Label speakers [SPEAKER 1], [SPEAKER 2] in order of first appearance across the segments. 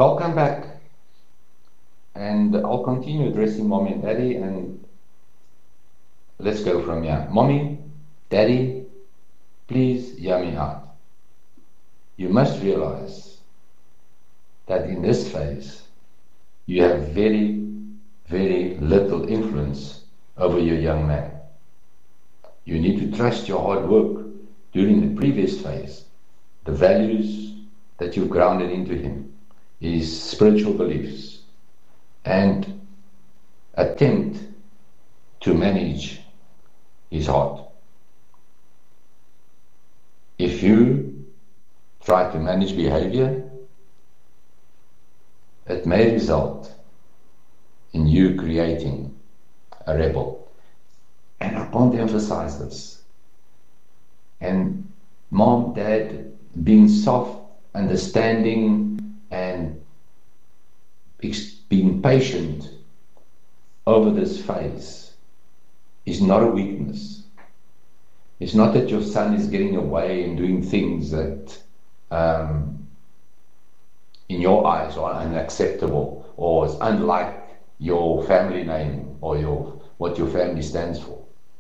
[SPEAKER 1] Welcome back. And I'll continue addressing mommy and daddy, and let's go from here. Mommy, daddy, please hear me out. You must realize that in this phase, you have very, very little influence over your young man. You need to trust your hard work during the previous phase, the values that you've grounded into him, his spiritual beliefs, and attempt to manage his heart. If you try to manage behavior, it may result in you creating a rebel. And I can't emphasize this. And mom, dad, being soft, understanding, and being patient over this phase is not a weakness. It's not that your son is getting away and doing things that in your eyes are unacceptable or is unlike your family name or what your family stands for.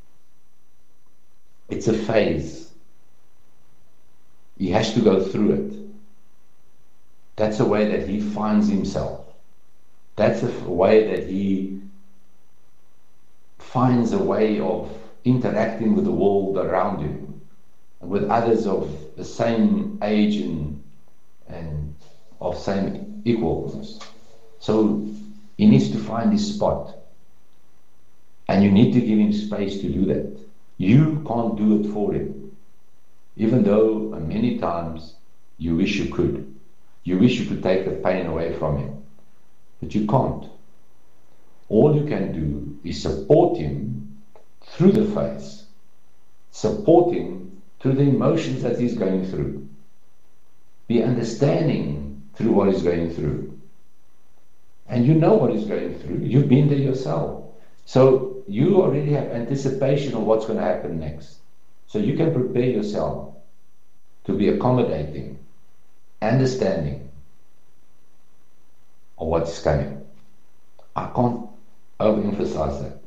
[SPEAKER 1] It's a phase. He has to go through it. That's a way that he finds himself. That's a way that he finds a way of interacting with the world around him and with others of the same age and of same equalness. So he needs to find his spot. And you need to give him space to do that. You can't do it for him. Even though many times you wish you could. You wish you could take the pain away from him. But you can't. All you can do is support him through the phase. Support him through the emotions that he's going through. Be understanding through what he's going through. And you know what he's going through. You've been there yourself. So you already have anticipation of what's going to happen next. So you can prepare yourself to be accommodating, understanding of what's coming. I can't overemphasize that.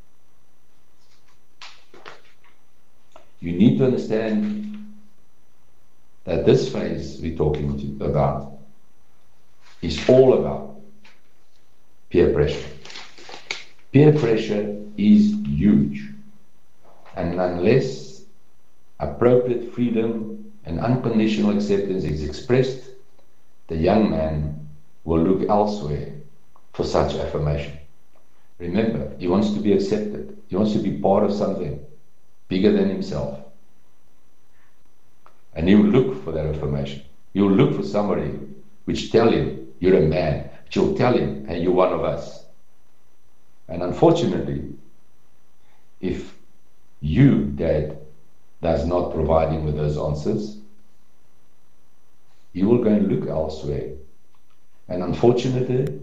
[SPEAKER 1] You need to understand that this phase we're talking about is all about peer pressure. Peer pressure is huge, and unless appropriate freedom and unconditional acceptance is expressed, the young man will look elsewhere for such affirmation. Remember, he wants to be accepted. He wants to be part of something bigger than himself. And he will look for that affirmation. He will look for somebody which tell him, you're a man. Which will tell him, hey, you're one of us. And unfortunately, if you, Dad, does not provide him with those answers, he will go and look elsewhere. And unfortunately,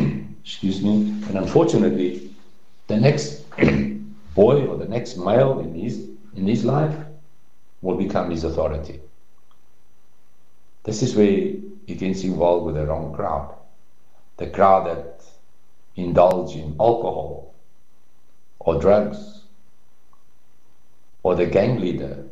[SPEAKER 1] the next boy or the next male in his life will become his authority. This is where he gets involved with the wrong crowd. The crowd that indulge in alcohol or drugs, or the gang leader,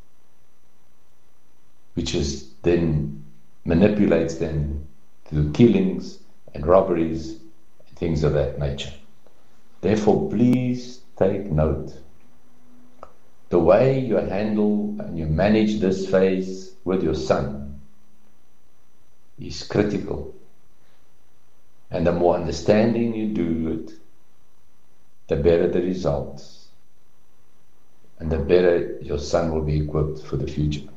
[SPEAKER 1] which is then manipulates them to do killings and robberies and things of that nature. Therefore, please take note. The way you handle and you manage this phase with your son is critical. And the more understanding you do it, the better the results. And the better your son will be equipped for the future.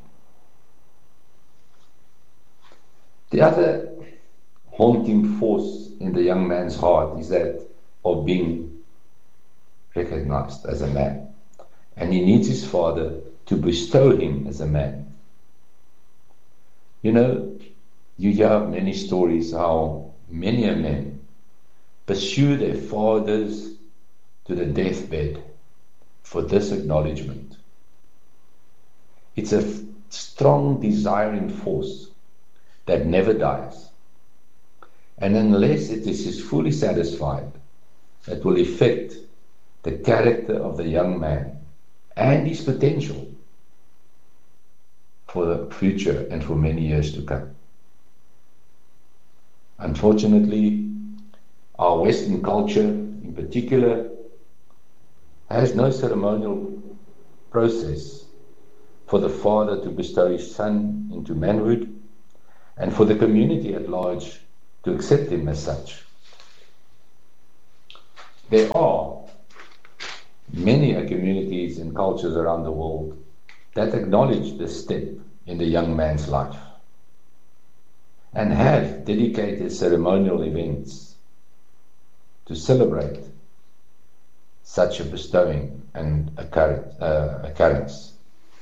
[SPEAKER 1] The other haunting force in the young man's heart is that of being recognized as a man. And he needs his father to bestow him as a man. You know, you hear many stories how many a men pursue their fathers to the deathbed for this acknowledgement. It's a strong desiring force that never dies. And unless it is fully satisfied, it will affect the character of the young man and his potential for the future and for many years to come. Unfortunately, our Western culture in particular has no ceremonial process for the father to bestow his son into manhood and for the community at large to accept him as such. There are many communities and cultures around the world that acknowledge this step in the young man's life and have dedicated ceremonial events to celebrate such a bestowing and occurrence.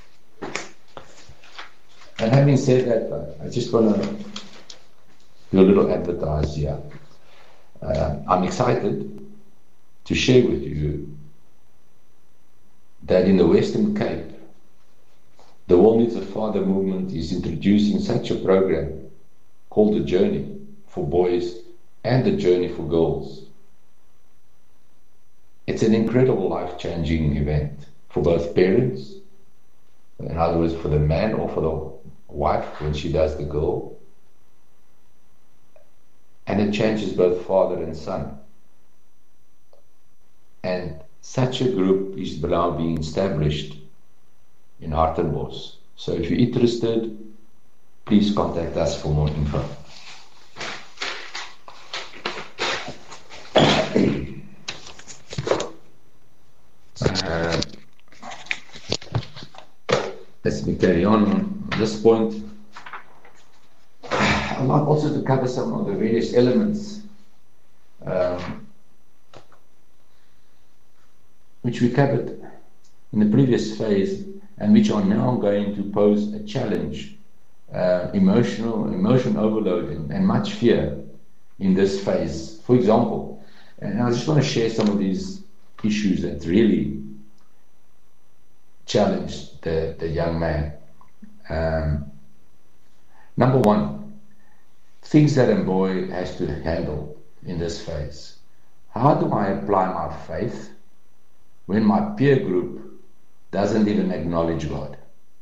[SPEAKER 1] And having said that, I just want to do a little advertise here. I'm excited to share with you that in the Western Cape, the World Needs a Father movement is introducing such a program called The Journey for Boys and The Journey for Girls. It's an incredible life-changing event for both parents, in other words, for the man or for the wife when she does the girl, and it changes both father and son. And such a group is now being established in Hartenbos. So if you're interested, please contact us for more info. Let me carry on this point. I'd like also to cover some of the various elements which we covered in the previous phase and which are now going to pose a challenge, emotion overload and much fear in this phase. For example, and I just want to share some of these issues that really challenged the young man. Number one, things that a boy has to handle in this phase. How do I apply my faith when my peer group doesn't even acknowledge God?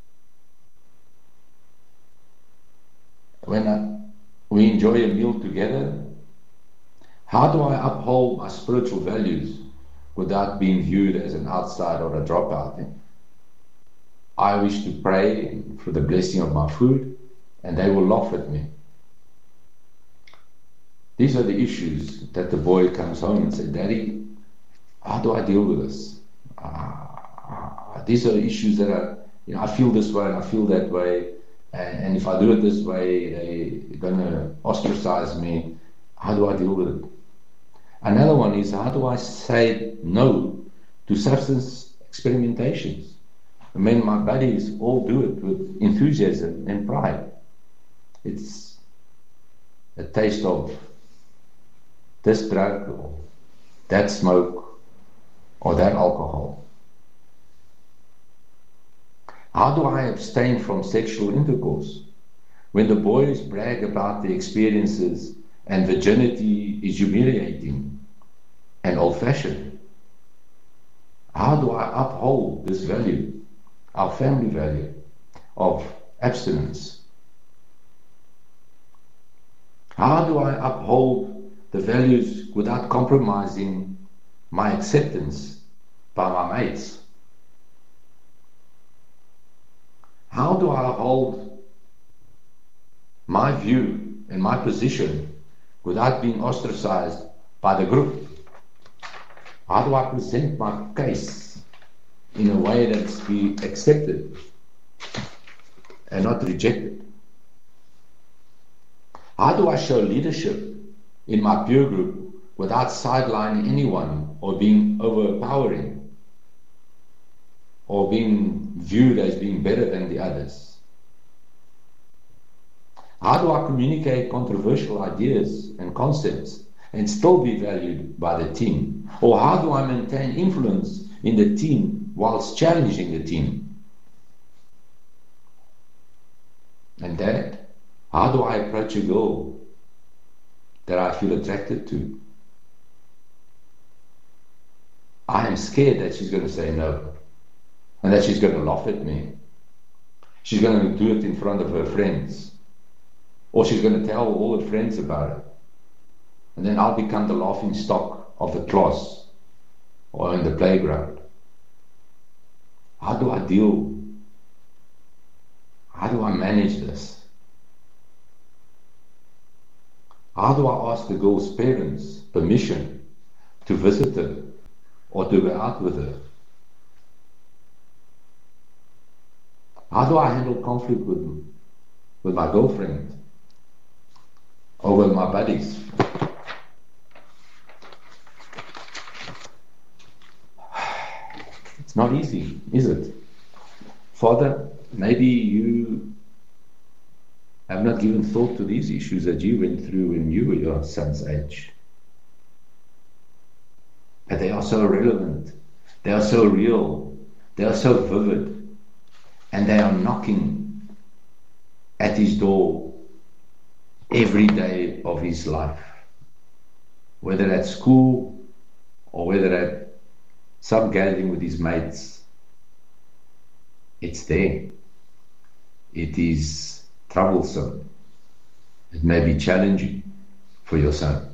[SPEAKER 1] When we enjoy a meal together, how do I uphold my spiritual values without being viewed as an outsider or a dropout? I wish to pray for the blessing of my food, and they will laugh at me. These are the issues that the boy comes home and says, Daddy, how do I deal with this? These are issues that are, I feel this way and I feel that way, and if I do it this way, they're going to ostracize me. How do I deal with it? Another one is, how do I say no to substance experimentations? I mean, my buddies all do it with enthusiasm and pride. It's a taste of this drug or that smoke or that alcohol. How do I abstain from sexual intercourse when the boys brag about their experiences and virginity is humiliating and old-fashioned? How do I uphold this value, our family value of abstinence? How do I uphold the values without compromising my acceptance by my mates? How do I hold my view and my position without being ostracized by the group? How do I present my case in a way that's be accepted and not rejected? How do I show leadership in my peer group without sidelining anyone or being overpowering or being viewed as being better than the others? How do I communicate controversial ideas and concepts and still be valued by the team? Or how do I maintain influence in the team whilst challenging the team? And Dad, how do I approach a girl that I feel attracted to. I am scared that she's going to say no, and that she's going to laugh at me. She's going to do it in front of her friends, or she's going to tell all her friends about it, and then I'll become the laughing stock of the class or in the playground. How do I deal? How do I manage this? How do I ask the girl's parents permission to visit her or to go out with her? How do I handle conflict with my girlfriend or with my buddies? It's not easy, is it? Father, maybe you have not given thought to these issues that you went through when you were your son's age. But they are so relevant, they are so real, they are so vivid, and they are knocking at his door every day of his life. Whether at school or whether at some gathering with his mates, it's there. It is troublesome. It may be challenging for your son.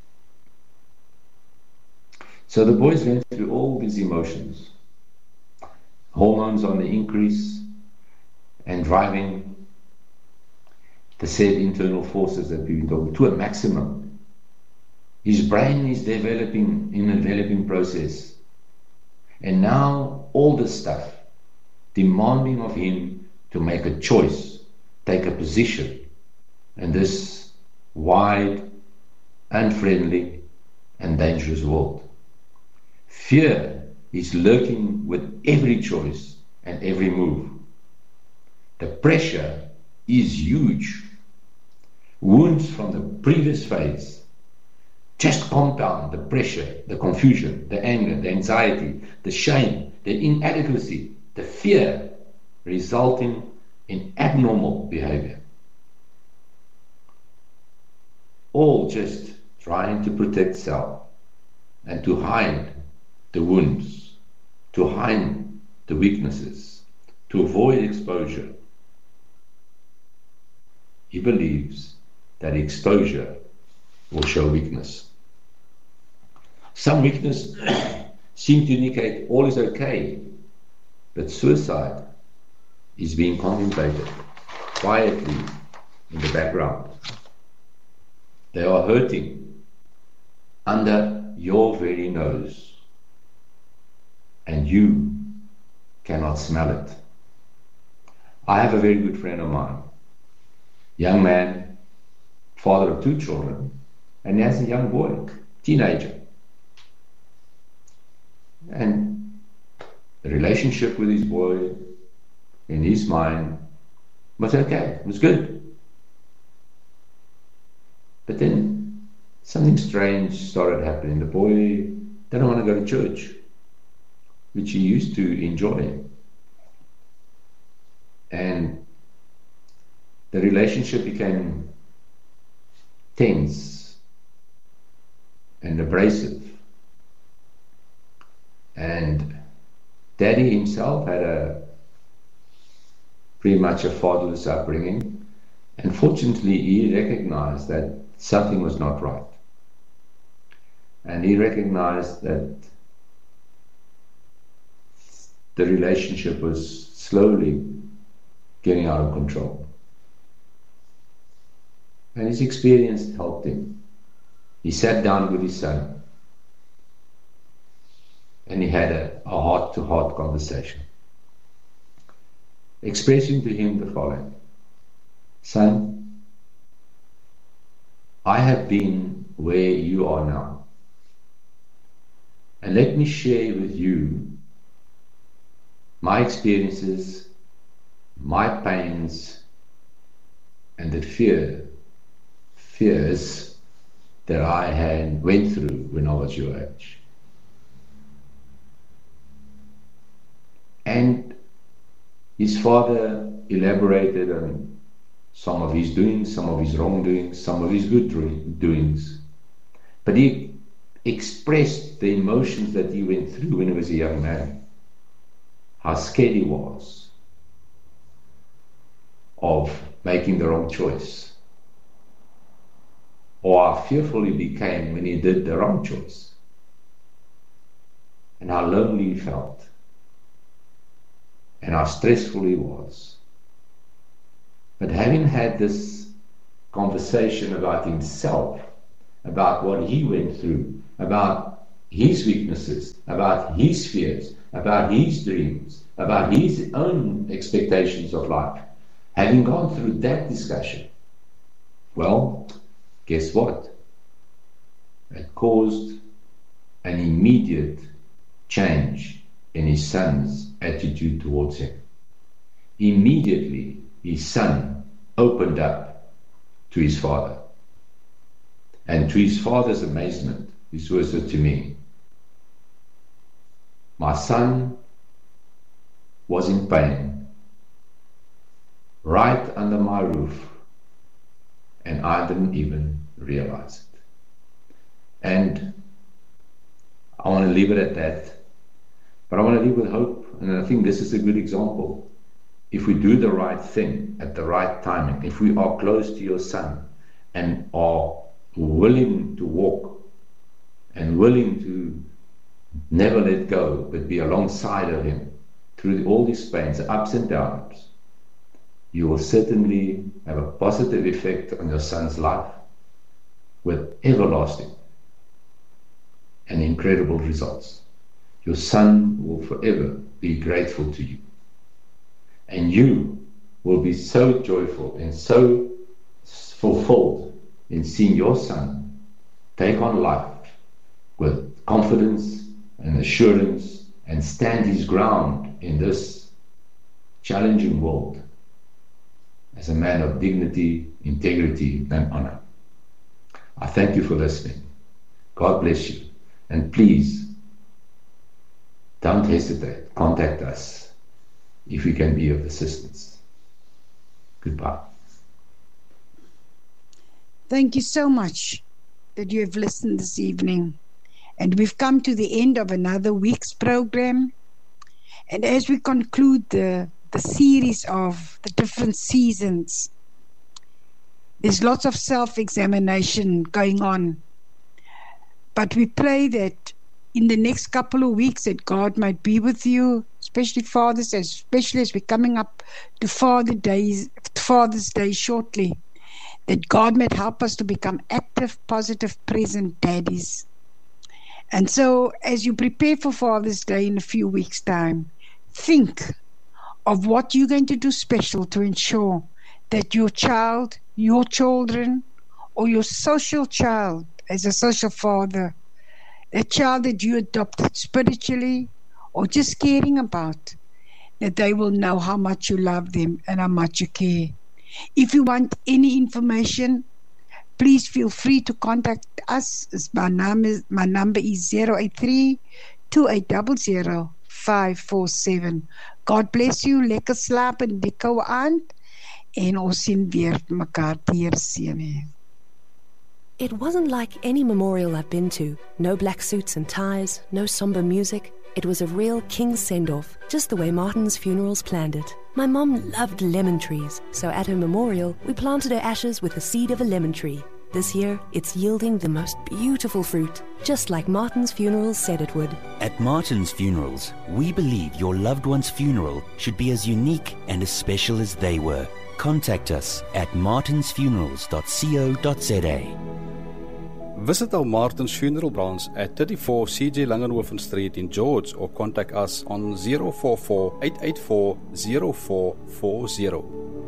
[SPEAKER 1] So the boys went through all these emotions. Hormones on the increase and driving the said internal forces that we've been talking to a maximum. His brain is developing in a developing process. And now all this stuff demanding of him to make a choice, take a position in this wide, unfriendly, and dangerous world. Fear is lurking with every choice and every move. The pressure is huge. Wounds from the previous phase just compound the pressure, the confusion, the anger, the anxiety, the shame, the inadequacy, the fear, resulting in abnormal behavior. All just trying to protect self and to hide the wounds, to hide the weaknesses, to avoid exposure. He believes that exposure will show weakness. Some weakness seems to indicate all is okay, but suicide is being contemplated quietly in the background. They are hurting under your very nose, and you cannot smell it. I have a very good friend of mine, young man, father of 2 children, and he has a young boy, teenager. And the relationship with his boy, in his mind, was okay, it was good. But then something strange started happening. The boy didn't want to go to church, which he used to enjoy. And the relationship became tense and abrasive. And Daddy himself had pretty much a fatherless upbringing, and fortunately he recognized that something was not right. And he recognized that the relationship was slowly getting out of control. And his experience helped him. He sat down with his son and he had a heart-to-heart conversation, expressing to him the following: Son, I have been where you are now, and let me share with you my experiences, my pains, and the fears that I went through when I was your age. And his father elaborated on some of his doings, some of his wrongdoings, some of his good doings. But he expressed the emotions that he went through when he was a young man. How scared he was of making the wrong choice, or how fearful he became when he did the wrong choice, and how lonely he felt, and how stressful he was. But having had this conversation about himself, about what he went through, about his weaknesses, about his fears, about his dreams, about his own expectations of life, having gone through that discussion, well, guess what? It caused an immediate change in his son's attitude towards him. Immediately, his son opened up to his father. And to his father's amazement, this was to me, my son was in pain, right under my roof, and I didn't even realize it. And I want to leave it at that, but I want to leave with hope, and I think this is a good example. If we do the right thing at the right timing, if we are close to your son and are willing to walk and willing to never let go, but be alongside of him through all these pains, ups and downs, you will certainly have a positive effect on your son's life with everlasting and incredible results. Your son will forever be grateful to you. And you will be so joyful and so fulfilled in seeing your son take on life with confidence and assurance and stand his ground in this challenging world as a man of dignity, integrity, and honor. I thank you for listening. God bless you. And please, don't hesitate. Contact us if we can be of assistance. Goodbye.
[SPEAKER 2] Thank you so much that you have listened this evening. And we've come to the end of another week's program. And as we conclude the series of the different seasons, there's lots of self-examination going on. But we pray that in the next couple of weeks that God might be with you, especially fathers, especially as we're coming up to Father's Day shortly, that God might help us to become active, positive, present daddies. And so as you prepare for Father's Day in a few weeks' time, think of what you're going to do special to ensure that your child, your children, or your social child, as a social father, a child that you adopted spiritually or just caring about, that they will know how much you love them and how much you care. If you want any information, please feel free to contact us. My number is 083-2800-547. God bless you. Lekker slaap en dikke aand. En ons sien weer mekaar teer seën.
[SPEAKER 3] It wasn't like any memorial I've been to. No black suits and ties, no somber music. It was a real king's send-off, just the way Martin's Funerals planned it. My mom loved lemon trees, so at her memorial, we planted her ashes with the seed of a lemon tree. This year, it's yielding the most beautiful fruit, just like Martin's Funerals said it would.
[SPEAKER 4] At Martin's Funerals, we believe your loved one's funeral should be as unique and as special as they were. Contact us at martinsfunerals.co.za.
[SPEAKER 5] Visit our Martin's Funeral branch at 34 CJ Langenhoven Street in George, or contact us on 044 884 0440.